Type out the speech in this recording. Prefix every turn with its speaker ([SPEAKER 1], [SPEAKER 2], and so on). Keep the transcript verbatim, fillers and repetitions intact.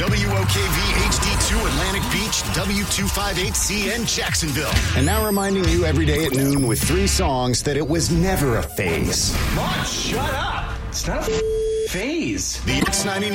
[SPEAKER 1] W O K V H D two Atlantic Beach, W two fifty-eight C N Jacksonville. And now reminding you every day at noon with three songs that it was never a phase.
[SPEAKER 2] Mom, shut up. It's not a phase.
[SPEAKER 1] The X ninety-nine